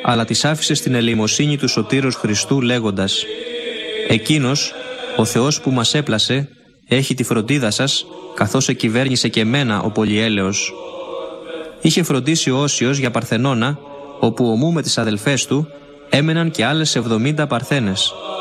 αλλά τις άφησε στην ελεημοσύνη του Σωτήρος Χριστού λέγοντας: «Εκείνος, ο Θεός που μας έπλασε, έχει τη φροντίδα σας, καθώς εκυβέρνησε και εμένα ο πολυέλεος». Είχε φροντίσει ο Όσιος για Παρθενώνα, όπου ομού με τις αδελφές του έμεναν και άλλες 70 παρθένες.